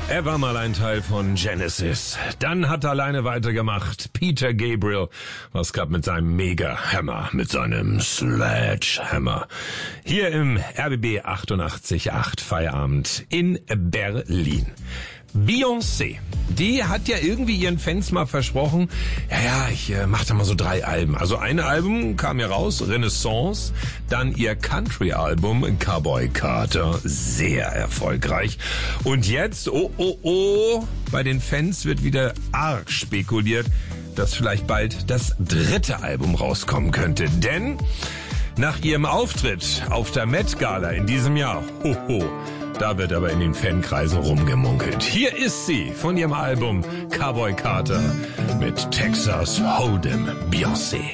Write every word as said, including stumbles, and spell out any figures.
Er war mal ein Teil von Genesis. Dann hat er alleine weitergemacht. Peter Gabriel. Was gab mit seinem Mega-Hammer, mit seinem Sledgehammer. Hier im R B B achtundachtzig Komma acht Feierabend in Berlin. Beyoncé, die hat ja irgendwie ihren Fans mal versprochen, ja, ja, ich äh, mach da mal so drei Alben. Also ein Album kam ja raus, Renaissance, dann ihr Country-Album, Cowboy Carter, sehr erfolgreich. Und jetzt, oh, oh, oh, bei den Fans wird wieder arg spekuliert, dass vielleicht bald das dritte Album rauskommen könnte. Denn nach ihrem Auftritt auf der Met Gala in diesem Jahr, hoho, da wird aber in den Fankreisen rumgemunkelt. Hier ist sie von ihrem Album Cowboy Carter mit Texas Hold'em, Beyoncé.